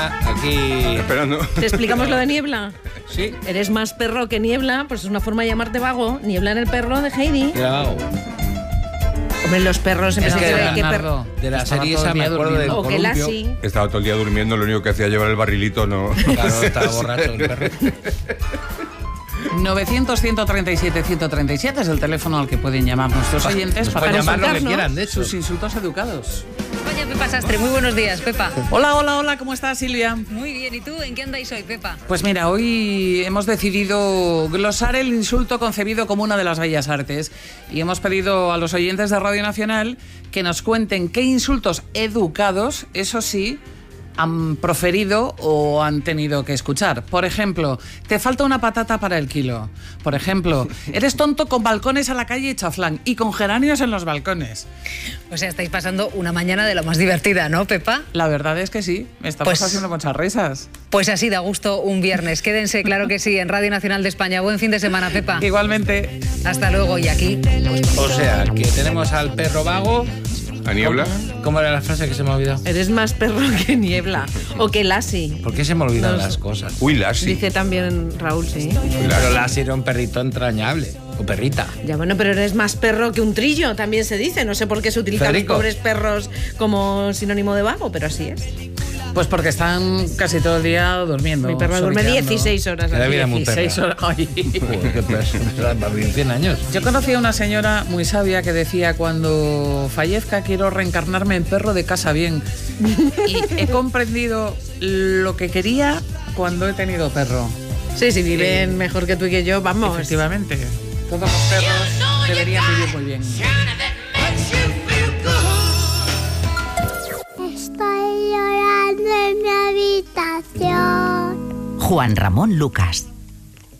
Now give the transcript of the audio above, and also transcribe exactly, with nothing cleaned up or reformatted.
Niebla, aquí... Esperando. ¿Te explicamos lo de Niebla? Sí. Eres más perro que Niebla, pues es una forma de llamarte vago. Niebla en el perro de Heidi. Claro. Hombre, los perros Es siempre que se ve de que Leonardo, perro. de la Estaba serie todo esa el me día acuerdo del O que columpio. Lassie. Estaba todo el día durmiendo, lo único que hacía llevar el barrilito, no. Claro, estaba borracho el perro. novecientos, ciento treinta y siete, ciento treinta y siete es el teléfono al que pueden llamar nuestros oyentes Nos para pueden llamar lo que consultarnos quieran, de hecho. sus insultos educados. Vaya, Pepa Sastre, muy buenos días, Pepa. Hola, hola, hola, ¿cómo estás, Silvia? Muy bien, ¿y tú? ¿En qué andáis hoy, Pepa? Pues mira, hoy hemos decidido glosar el insulto concebido como una de las bellas artes y hemos pedido a los oyentes de Radio Nacional que nos cuenten qué insultos educados, eso sí, han proferido o han tenido que escuchar. Por ejemplo, te falta una patata para el kilo. Por ejemplo, eres tonto con balcones a la calle y chaflán y con geranios en los balcones. O sea, estáis pasando una mañana de lo más divertida, ¿no, Pepa? La verdad es que sí, estamos Pues- haciendo muchas risas. Pues así da gusto un viernes. Quédense, claro que sí, en Radio Nacional de España. Buen fin de semana, Pepa. Igualmente. Hasta luego y aquí. pues, O sea, que tenemos al perro vago. ¿A Niebla? ¿Cómo era la frase que se me ha olvidado? Eres más perro que Niebla. O que Lassie. ¿Por qué se me olvidan No las sé. cosas? Uy, Lassie. Dice también Raúl, sí. Uy, Pero Lassie. Lassie era un perrito entrañable. O perrita. Ya bueno, pero eres más perro que un trillo, también se dice. No sé por qué se utilizan Federico. los pobres perros como sinónimo de vago, pero así es. Pues porque están casi todo el día durmiendo. Mi perro duerme sorbiteando. dieciséis horas. Que la al vida día. muy perra. dieciséis horas. Ay. Joder, qué perro. Va a vivir cien años. Yo conocí a una señora muy sabia que decía: cuando fallezca quiero reencarnarme en perro de casa bien. Y he comprendido lo que quería cuando he tenido perro. Sí, si viven mejor que tú y que yo, vamos. Efectivamente. Todos los perros deberían vivir muy bien. Estoy llorando en mi habitación. Juan Ramón Lucas.